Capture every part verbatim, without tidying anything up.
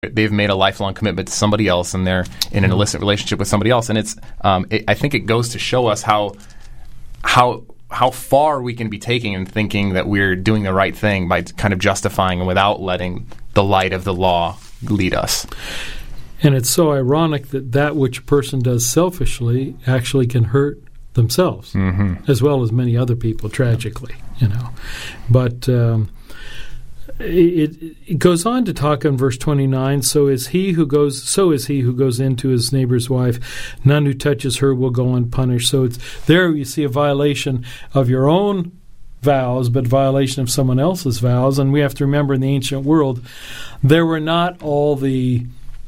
they've made a lifelong commitment to somebody else, and they're in an illicit relationship with somebody else. And it's, um, it, I think it goes to show us how, how, how far we can be taking and thinking that we're doing the right thing by kind of justifying and without letting the light of the law lead us. And it's so ironic that that which a person does selfishly actually can hurt themselves, mm-hmm. as well as many other people, tragically, you know. But um, it, it goes on to talk in verse twenty-nine. So is he who goes. So is he who goes into his neighbor's wife. None who touches her will go unpunished. So it's there you see a violation of your own vows, but violation of someone else's vows. And we have to remember, in the ancient world, there were not all the,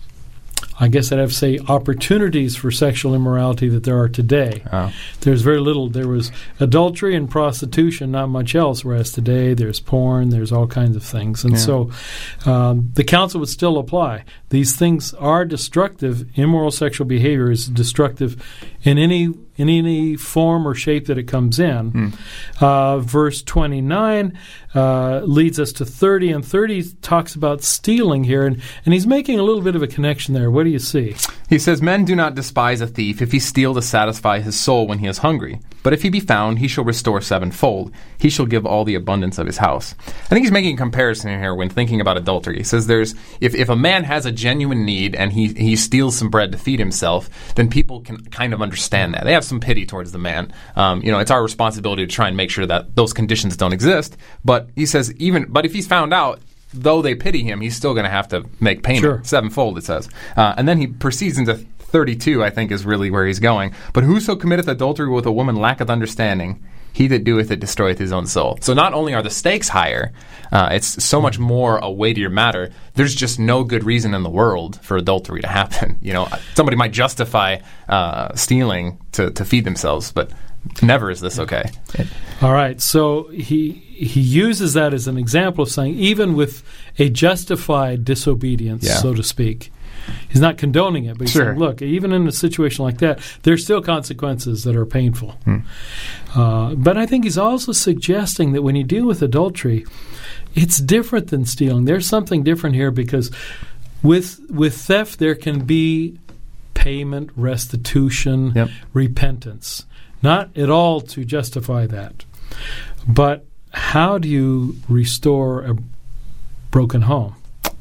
I guess I'd have to say, opportunities for sexual immorality that there are today. Oh. There's very little. There was adultery and prostitution, not much else, whereas today there's porn, there's all kinds of things. And yeah. so um, the counsel would still apply. These things are destructive. Immoral sexual behavior is destructive in any in any form or shape that it comes in. Mm. Uh, verse twenty-nine uh, leads us to thirty, and thirty talks about stealing here, and, and he's making a little bit of a connection there. What do you see? He says, "Men do not despise a thief if he steal to satisfy his soul when he is hungry. But if he be found, he shall restore sevenfold. He shall give all the abundance of his house." I think he's making a comparison here when thinking about adultery. He says there's if, if a man has a genuine need and he, he steals some bread to feed himself, then people can kind of understand that. They have some pity towards the man. Um, you know, it's our responsibility to try and make sure that those conditions don't exist. But he says even, but if he's found out, though they pity him, he's still going to have to make payment. Sure. Sevenfold, it says. Uh, and then he proceeds into thirty-two, I think, is really where he's going. "But whoso committeth adultery with a woman lacketh understanding. He that doeth it destroyeth his own soul." So not only are the stakes higher, uh, it's so much more a weightier matter. There's just no good reason in the world for adultery to happen. You know, somebody might justify uh, stealing to, to feed themselves, but never is this okay. All right, so he he uses that as an example of saying even with a justified disobedience, yeah. so to speak, he's not condoning it, but he's sure. saying, look, even in a situation like that, there's still consequences that are painful. Hmm. Uh, but I think he's also suggesting that when you deal with adultery, it's different than stealing. There's something different here because with with theft there can be payment, restitution, yep. repentance. Not at all to justify that. But how do you restore a broken home?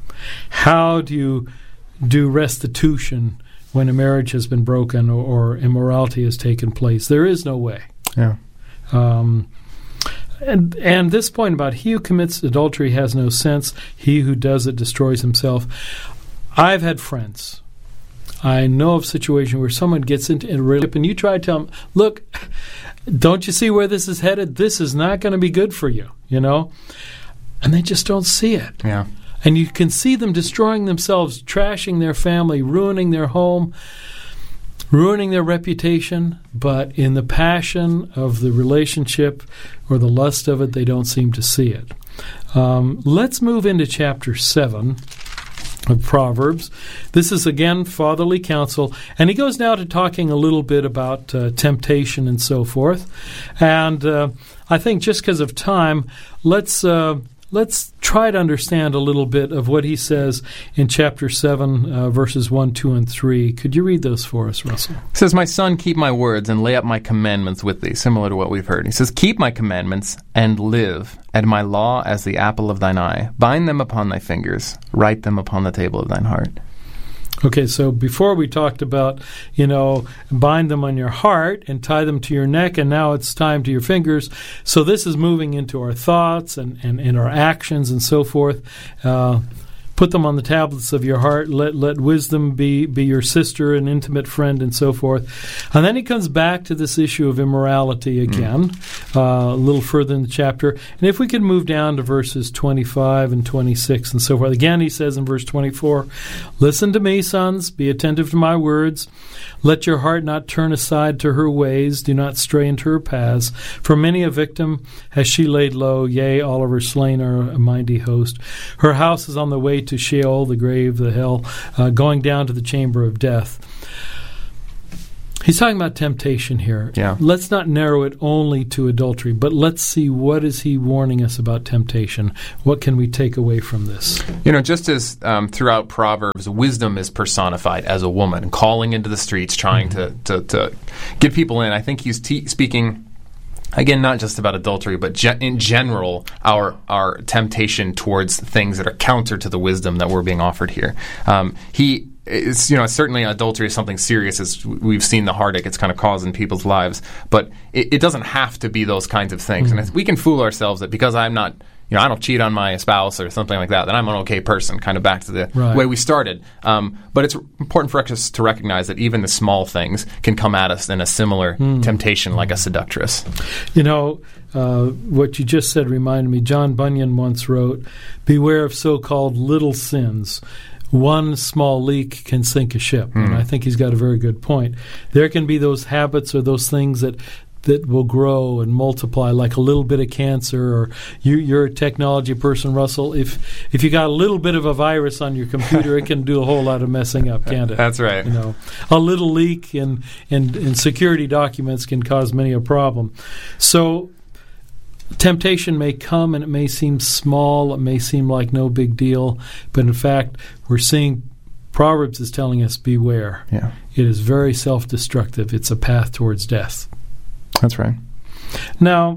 How do you do restitution when a marriage has been broken or, or immorality has taken place? There is no way. Yeah. Um, and and this point about he who commits adultery has no sense, he who does it destroys himself. I've had friends. I know of a situation where someone gets into a relationship and you try to tell them, look, don't you see where this is headed? This is not going to be good for you, you know? And they just don't see it. Yeah. And you can see them destroying themselves, trashing their family, ruining their home, ruining their reputation. But in the passion of the relationship or the lust of it, they don't seem to see it. Um, let's move into chapter seven of Proverbs. This is, again, fatherly counsel. And he goes now to talking a little bit about uh, temptation and so forth. And uh, I think just because of time, let's... Uh, Let's try to understand a little bit of what he says in chapter seven, uh, verses one, two, and three. Could you read those for us, Russell? He says, "My son, keep my words and lay up my commandments with thee," similar to what we've heard. He says, "Keep my commandments and live, and my law as the apple of thine eye. Bind them upon thy fingers, write them upon the table of thine heart." Okay, so before we talked about, you know, bind them on your heart and tie them to your neck, and now it's time to your fingers. So this is moving into our thoughts and, and, and our actions and so forth. Uh, put them on the tablets of your heart. Let let wisdom be, be your sister and intimate friend and so forth. And then he comes back to this issue of immorality again, mm. uh, a little further in the chapter. And if we could move down to verses twenty-five and twenty-six and so forth. Again, he says in verse twenty-four, "Listen to me, sons, be attentive to my words. Let your heart not turn aside to her ways. Do not stray into her paths. For many a victim has she laid low, yea, all of her slain are a mighty host. Her house is on the way to Sheol, the grave, the hell, uh, going down to the chamber of death." He's talking about temptation here. Yeah. Let's not narrow it only to adultery, but let's see what is he warning us about temptation. What can we take away from this? You know, just as um, throughout Proverbs, wisdom is personified as a woman, calling into the streets, trying mm-hmm. to, to, to get people in. I think he's te- speaking, again, not just about adultery, but ge- in general, our our temptation towards things that are counter to the wisdom that we're being offered here. Um, he is, you know, certainly adultery is something serious, as we've seen the heartache it's kind of caused in people's lives, but it, it doesn't have to be those kinds of things. Mm-hmm. And we can fool ourselves that because I'm not, you know, I don't cheat on my spouse or something like that, then I'm an okay person, kind of back to the right. way we started. Um, but it's important for us to recognize that even the small things can come at us in a similar mm. temptation like a seductress. You know, uh, what you just said reminded me, John Bunyan once wrote, "Beware of so-called little sins. One small leak can sink a ship." Mm. And I think he's got a very good point. There can be those habits or those things that that will grow and multiply, like a little bit of cancer. Or you, you're a technology person, Russell. If if you got a little bit of a virus on your computer, it can do a whole lot of messing up, can't it? That's right. You know, a little leak in, in, in security documents can cause many a problem. So temptation may come, and it may seem small. It may seem like no big deal. But in fact, we're seeing Proverbs is telling us, beware. Yeah. It is very self-destructive. It's a path towards death. That's right. Now,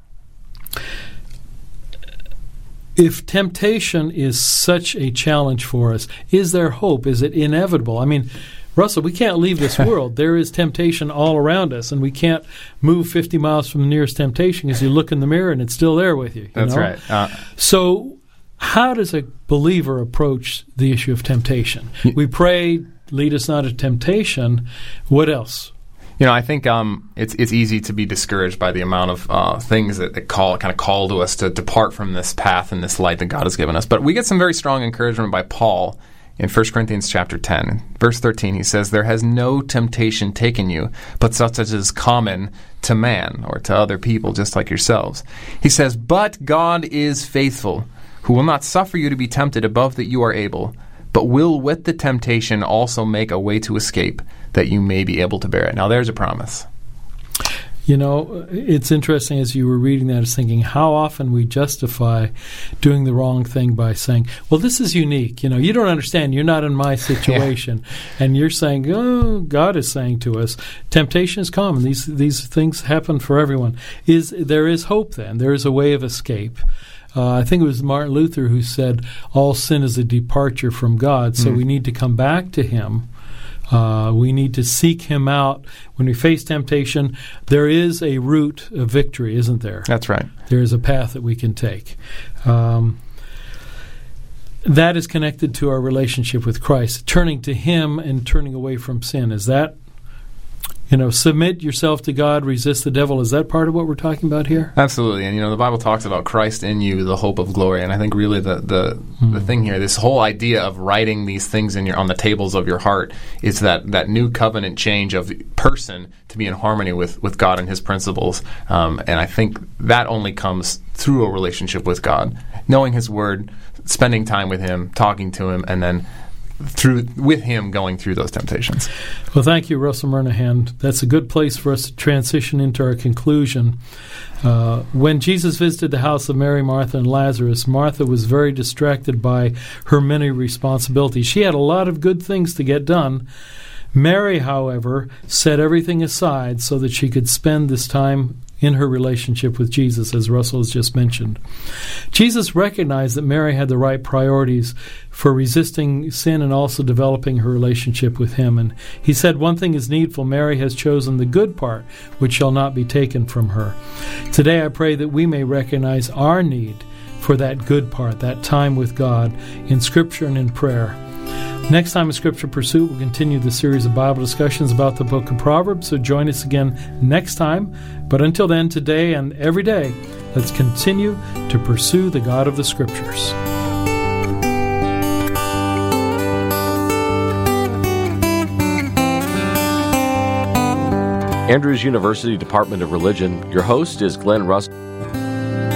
if temptation is such a challenge for us, is there hope? Is it inevitable? I mean, Russell, we can't leave this world. There is temptation all around us, and we can't move fifty miles from the nearest temptation because you look in the mirror and it's still there with you. you That's know? right. Uh, so how does a believer approach the issue of temptation? We pray, lead us not into temptation. What else? You know, I think um, it's it's easy to be discouraged by the amount of uh, things that, that call kind of call to us to depart from this path and this light that God has given us. But we get some very strong encouragement by Paul in First Corinthians chapter ten. Verse thirteen, he says, "There has no temptation taken you, but such as is common to man," or to other people just like yourselves. He says, "But God is faithful, who will not suffer you to be tempted above that you are able, but will with the temptation also make a way to escape, that you may be able to bear it." Now there's a promise. You know, it's interesting as you were reading that, I was thinking how often we justify doing the wrong thing by saying, well, this is unique. You know, you don't understand. You're not in my situation. Yeah. And you're saying, oh, God is saying to us, temptation is common. These these things happen for everyone. Is There is hope then. There is a way of escape. Uh, I think it was Martin Luther who said, all sin is a departure from God, so mm. we need to come back to Him. Uh, we need to seek Him out. When we face temptation, there is a route of victory, isn't there? That's right. There is a path that we can take. Um, that is connected to our relationship with Christ, turning to Him and turning away from sin. Is that, you know, submit yourself to God, resist the devil? Is that part of what we're talking about here? Absolutely. And, you know, the Bible talks about Christ in you, the hope of glory. And I think really the the, mm. the thing here, this whole idea of writing these things in your on the tables of your heart, is that, that new covenant change of person to be in harmony with, with God and His principles. Um, and I think that only comes through a relationship with God, knowing His Word, spending time with Him, talking to Him, and then through with Him going through those temptations. Well, thank you, Russell Murnahan. That's a good place for us to transition into our conclusion. Uh, when Jesus visited the house of Mary, Martha, and Lazarus, Martha was very distracted by her many responsibilities. She had a lot of good things to get done. Mary, however, set everything aside so that she could spend this time in her relationship with Jesus, as Russell has just mentioned. Jesus recognized that Mary had the right priorities for resisting sin and also developing her relationship with Him. And He said, one thing is needful, Mary has chosen the good part, which shall not be taken from her. Today I pray that we may recognize our need for that good part, that time with God, in Scripture and in prayer. Next time in Scripture Pursuit, we'll continue the series of Bible discussions about the book of Proverbs, so join us again next time. But until then, today and every day, let's continue to pursue the God of the Scriptures. Andrews University Department of Religion, your host is Glenn Russell.